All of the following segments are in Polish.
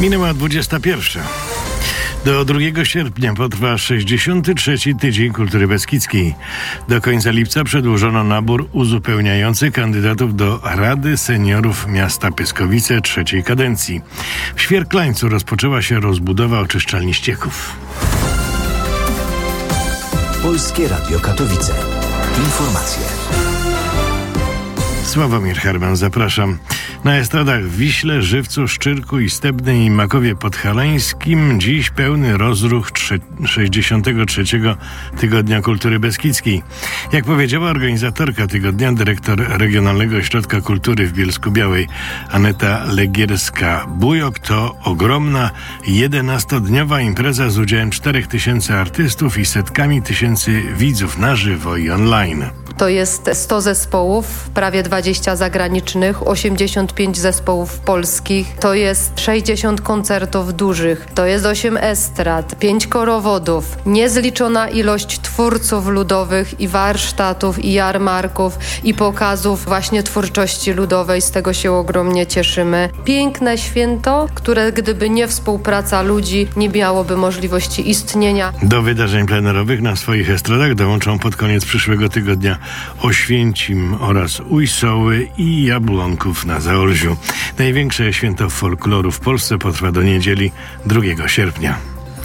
Minęła 21. Do 2 sierpnia potrwa 63. Tydzień Kultury Beskidzkiej. Do końca lipca przedłużono nabór uzupełniający kandydatów do Rady Seniorów Miasta Pyskowice trzeciej kadencji. W Świerklańcu rozpoczęła się rozbudowa oczyszczalni ścieków. Polskie Radio Katowice. Informacje. Sławomir Herman, zapraszam. Na estradach w Wiśle, Żywcu, Szczyrku i Stebnej i Makowie Podhalańskim dziś pełny rozruch 63. Tygodnia Kultury Beskidzkiej. Jak powiedziała organizatorka tygodnia, dyrektor Regionalnego Ośrodka Kultury w Bielsku-Białej Aneta Legierska-Bujok, to ogromna 11-dniowa impreza z udziałem 4000 artystów i setkami tysięcy widzów na żywo i online. To jest 100 zespołów, prawie 20 zagranicznych, 85 zespołów polskich, to jest 60 koncertów dużych, to jest 8 estrad, 5 korowodów, niezliczona ilość twórców ludowych i warsztatów, i jarmarków, i pokazów właśnie twórczości ludowej. Z tego się ogromnie cieszymy. Piękne święto, które gdyby nie współpraca ludzi, nie miałoby możliwości istnienia. Do wydarzeń plenerowych na swoich estradach dołączą pod koniec przyszłego tygodnia Oświęcim oraz Ujsoły i Jabłonków na Zaolziu. Największe święto folkloru w Polsce potrwa do niedzieli 2 sierpnia.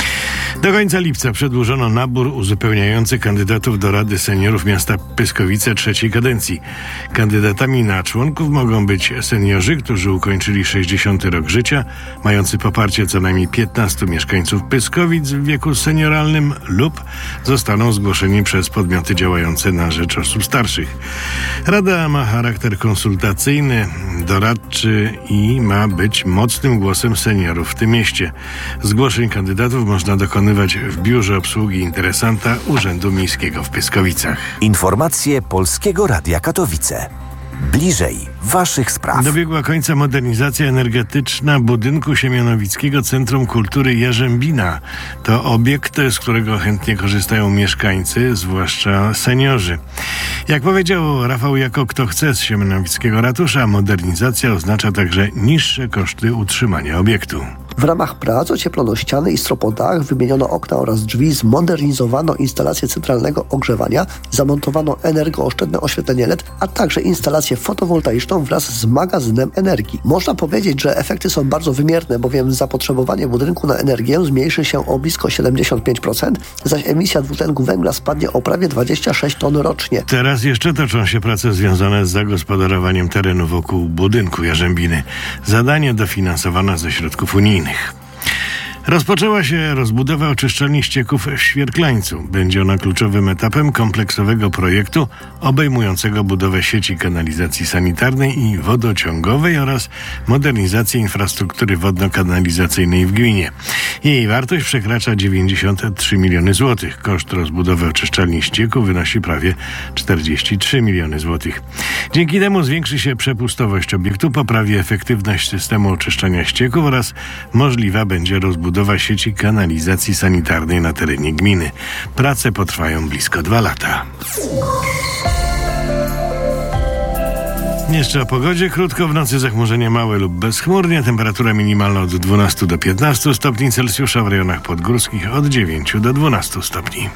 Do końca lipca przedłużono nabór uzupełniający kandydatów do Rady Seniorów Miasta Pyskowice trzeciej kadencji. Kandydatami na członków mogą być seniorzy, którzy ukończyli 60. rok życia, mający poparcie co najmniej 15 mieszkańców Pyskowic w wieku senioralnym lub zostaną zgłoszeni przez podmioty działające na rzecz osób starszych. Rada ma charakter konsultacyjny, doradczy i ma być mocnym głosem seniorów w tym mieście. Zgłoszeń kandydatów można dokonywać w Biurze Obsługi Interesanta Urzędu Miejskiego w Pyskowicach. Informacje Polskiego Radia Katowice. Bliżej Waszych spraw. Dobiegła końca modernizacja energetyczna budynku Siemianowickiego Centrum Kultury Jarzębina. To obiekt, z którego chętnie korzystają mieszkańcy, zwłaszcza seniorzy. Jak powiedział Rafał Jako, kto chce z Siemianowickiego ratusza, modernizacja oznacza także niższe koszty utrzymania obiektu. W ramach prac ocieplono ściany i stropodach, wymieniono okna oraz drzwi, zmodernizowano instalację centralnego ogrzewania, zamontowano energooszczędne oświetlenie LED, a także instalację fotowoltaiczną wraz z magazynem energii. Można powiedzieć, że efekty są bardzo wymierne, bowiem zapotrzebowanie budynku na energię zmniejszy się o blisko 75%, zaś emisja dwutlenku węgla spadnie o prawie 26 ton rocznie. Teraz jeszcze toczą się prace związane z zagospodarowaniem terenu wokół budynku Jarzębiny. Zadanie dofinansowane ze środków unijnych. Rozpoczęła się rozbudowa oczyszczalni ścieków w Świerklańcu. Będzie ona kluczowym etapem kompleksowego projektu obejmującego budowę sieci kanalizacji sanitarnej i wodociągowej oraz modernizację infrastruktury wodno-kanalizacyjnej w gminie. Jej wartość przekracza 93 miliony złotych. Koszt rozbudowy oczyszczalni ścieków wynosi prawie 43 miliony złotych. Dzięki temu zwiększy się przepustowość obiektu, poprawi efektywność systemu oczyszczania ścieków oraz możliwa będzie rozbudowa sieci kanalizacji sanitarnej na terenie gminy. Prace potrwają blisko 2 lata. Jeszcze o pogodzie. Krótko w nocy zachmurzenie małe lub bezchmurnie. Temperatura minimalna od 12 do 15 stopni Celsjusza, w rejonach podgórskich od 9 do 12 stopni.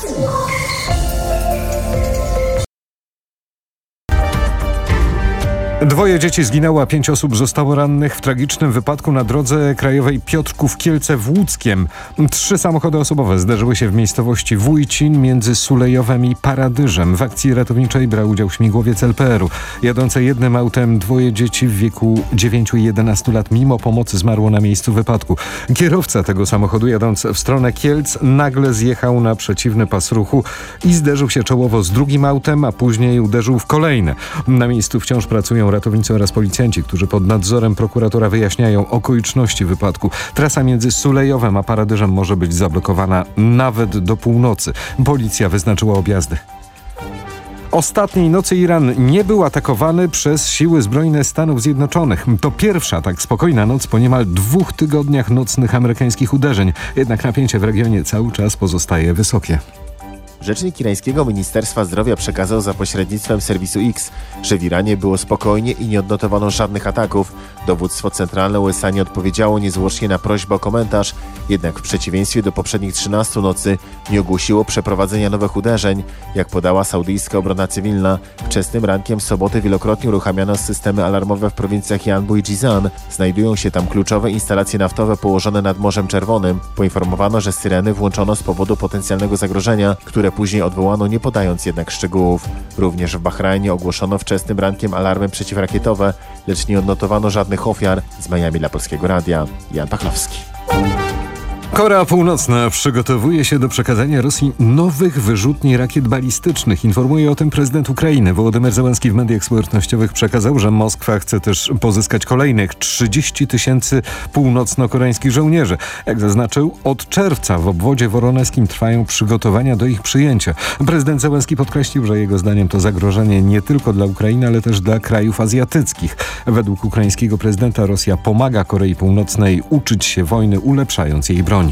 Dwoje dzieci zginęło, a 5 osób zostało rannych w tragicznym wypadku na drodze krajowej Piotrków-Kielce w Łódzkiem. 3 samochody osobowe zderzyły się w miejscowości Wójcin między Sulejowem i Paradyżem. W akcji ratowniczej brał udział śmigłowiec LPR-u. Jadące jednym autem 2 dzieci w wieku 9 i 11 lat mimo pomocy zmarło na miejscu wypadku. Kierowca tego samochodu, jadąc w stronę Kielc, nagle zjechał na przeciwny pas ruchu i zderzył się czołowo z drugim autem, a później uderzył w kolejne. Na miejscu wciąż pracują ratownicy oraz policjanci, którzy pod nadzorem prokuratora wyjaśniają okoliczności wypadku. Trasa między Sulejowem a Paradyżem może być zablokowana nawet do północy. Policja wyznaczyła objazdy. Ostatniej nocy Iran nie był atakowany przez siły zbrojne Stanów Zjednoczonych. To pierwsza tak spokojna noc po niemal 2 tygodniach nocnych amerykańskich uderzeń. Jednak napięcie w regionie cały czas pozostaje wysokie. Rzecznik irańskiego Ministerstwa Zdrowia przekazał za pośrednictwem serwisu X, że w Iranie było spokojnie i nie odnotowano żadnych ataków. Dowództwo centralne USA nie odpowiedziało niezwłocznie na prośbę o komentarz, jednak w przeciwieństwie do poprzednich 13 nocy nie ogłosiło przeprowadzenia nowych uderzeń. Jak podała saudyjska obrona cywilna, wczesnym rankiem soboty wielokrotnie uruchamiano systemy alarmowe w prowincjach Yanbu i Jizan. Znajdują się tam kluczowe instalacje naftowe położone nad Morzem Czerwonym. Poinformowano, że syreny włączono z powodu potencjalnego zagrożenia, które później odwołano, nie podając jednak szczegółów. Również w Bahrajnie ogłoszono wczesnym rankiem alarmy przeciwrakietowe, lecz nie odnotowano żadnych ofiar. Z Miami dla Polskiego Radia, Jan Pachlowski. Korea Północna przygotowuje się do przekazania Rosji nowych wyrzutni rakiet balistycznych. Informuje o tym prezydent Ukrainy. Wołodymyr Zełenski w mediach społecznościowych przekazał, że Moskwa chce też pozyskać kolejnych 30 000 północno-koreańskich żołnierzy. Jak zaznaczył, od czerwca w obwodzie woroneskim trwają przygotowania do ich przyjęcia. Prezydent Zełenski podkreślił, że jego zdaniem to zagrożenie nie tylko dla Ukrainy, ale też dla krajów azjatyckich. Według ukraińskiego prezydenta Rosja pomaga Korei Północnej uczyć się wojny, ulepszając jej broń.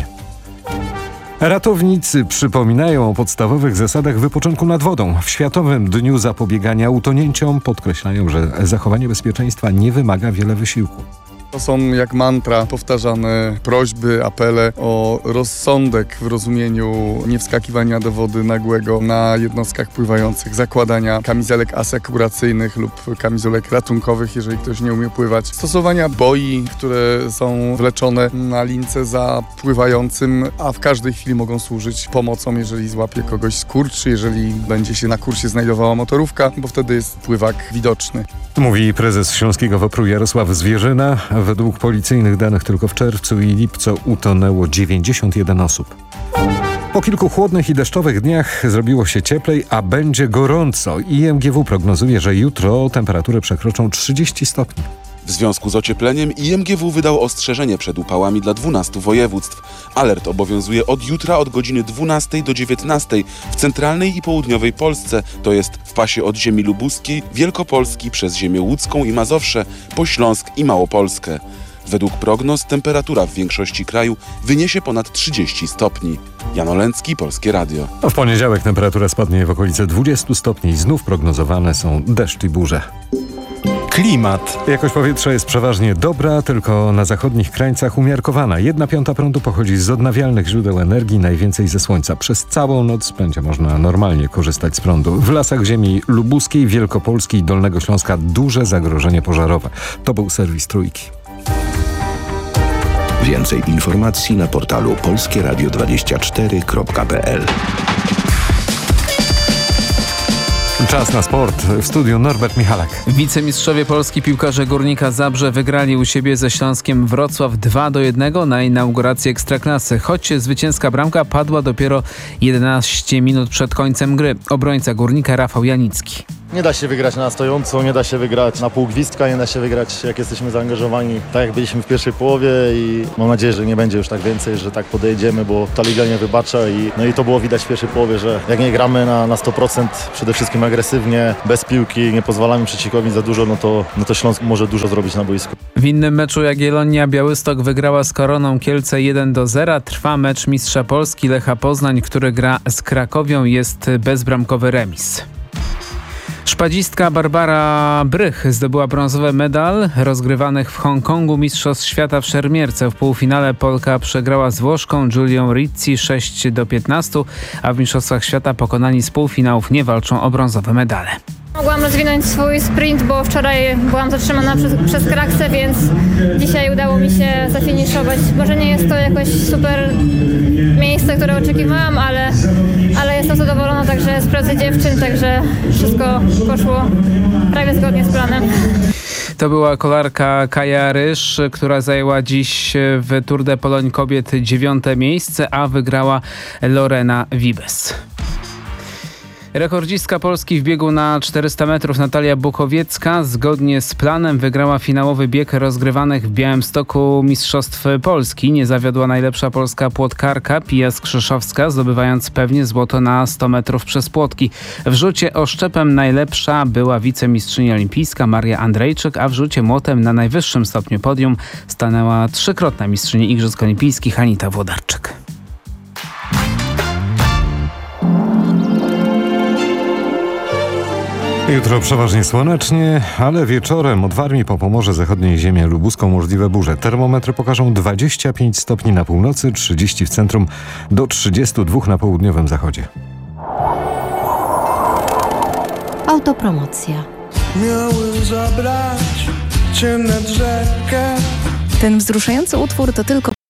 Ratownicy przypominają o podstawowych zasadach wypoczynku nad wodą. W Światowym Dniu Zapobiegania Utonięciom podkreślają, że zachowanie bezpieczeństwa nie wymaga wiele wysiłku. To są jak mantra powtarzane prośby, apele o rozsądek w rozumieniu niewskakiwania do wody nagłego na jednostkach pływających, zakładania kamizelek asekuracyjnych lub kamizelek ratunkowych, jeżeli ktoś nie umie pływać, stosowania boi, które są wleczone na lince za pływającym, a w każdej chwili mogą służyć pomocą, jeżeli złapie kogoś skurcz, jeżeli będzie się na kursie znajdowała motorówka, bo wtedy jest pływak widoczny. Mówi prezes Śląskiego WOPR-u Jarosław Zwierzyna. Według policyjnych danych tylko w czerwcu i lipcu utonęło 91 osób. Po kilku chłodnych i deszczowych dniach zrobiło się cieplej, a będzie gorąco. IMGW prognozuje, że jutro temperatury przekroczą 30 stopni. W związku z ociepleniem IMGW wydał ostrzeżenie przed upałami dla 12 województw. Alert obowiązuje od jutra od godziny 12 do 19 w centralnej i południowej Polsce, to jest w pasie od ziemi lubuskiej, Wielkopolski przez ziemię łódzką i Mazowsze, po Śląsk i Małopolskę. Według prognoz temperatura w większości kraju wyniesie ponad 30 stopni. Jan Olęcki, Polskie Radio. W poniedziałek temperatura spadnie w okolice 20 stopni. Znów prognozowane są deszcz i burze. Klimat. Jakość powietrza jest przeważnie dobra, tylko na zachodnich krańcach umiarkowana. 1/5 prądu pochodzi z odnawialnych źródeł energii, najwięcej ze słońca. Przez całą noc będzie można normalnie korzystać z prądu. W lasach ziemi lubuskiej, wielkopolskiej i Dolnego Śląska duże zagrożenie pożarowe. To był serwis Trójki. Więcej informacji na portalu polskieradio24.pl. Czas na sport. W studiu Norbert Michalak. Wicemistrzowie Polski piłkarze Górnika Zabrze wygrali u siebie ze Śląskiem Wrocław 2-1 na inaugurację Ekstraklasy. Choć zwycięska bramka padła dopiero 11 minut przed końcem gry. Obrońca Górnika Rafał Janicki. Nie da się wygrać na stojąco, nie da się wygrać na pół gwizdka, nie da się wygrać jak jesteśmy zaangażowani, tak jak byliśmy w pierwszej połowie i mam nadzieję, że nie będzie już tak więcej, że tak podejdziemy, bo ta liga nie wybacza i to było widać w pierwszej połowie, że jak nie gramy na 100%, przede wszystkim agresywnie, bez piłki, nie pozwalamy przeciwkowi za dużo, no to Śląsk może dużo zrobić na boisku. W innym meczu Jagiellonia Białystok wygrała z Koroną Kielce 1-0. Trwa mecz mistrza Polski Lecha Poznań, który gra z Krakowią, jest bezbramkowy remis. Szpadzistka Barbara Brych zdobyła brązowy medal rozgrywanych w Hongkongu Mistrzostw Świata w szermierce. W półfinale Polka przegrała z Włoszką Giulią Rizzi 6-15, a w Mistrzostwach Świata pokonani z półfinałów nie walczą o brązowe medale. Mogłam rozwinąć swój sprint, bo wczoraj byłam zatrzymana przez kraksę, więc dzisiaj udało mi się zafiniszować. Może nie jest to jakoś super miejsce, które oczekiwałam, ale jestem zadowolona także z pracy dziewczyn, także wszystko poszło prawie zgodnie z planem. To była kolarka Kaja Ryż, która zajęła dziś w Tour de Pologne kobiet 9. miejsce, a wygrała Lorena Wiebes. Rekordzistka Polski w biegu na 400 metrów Natalia Bukowiecka zgodnie z planem wygrała finałowy bieg rozgrywanych w Białymstoku Mistrzostw Polski. Nie zawiodła najlepsza polska płotkarka Pia Skrzyszowska, zdobywając pewnie złoto na 100 metrów przez płotki. W rzucie oszczepem najlepsza była wicemistrzyni olimpijska Maria Andrejczyk, a w rzucie młotem na najwyższym stopniu podium stanęła trzykrotna mistrzyni Igrzysk Olimpijskich Anita Włodarczyk. Jutro przeważnie słonecznie, ale wieczorem od Warmii po Pomorze Zachodniej, ziemię lubuską możliwe burze. Termometry pokażą 25 stopni na północy, 30 w centrum, do 32 na południowym zachodzie. Autopromocja. Miałem zabrać cię nad rzekę. Ten wzruszający utwór to tylko